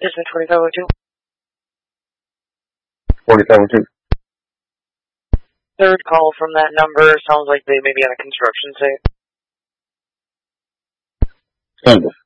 Is it 2502? 4502. Third call from that number. Sounds like they may be on a construction site. Single.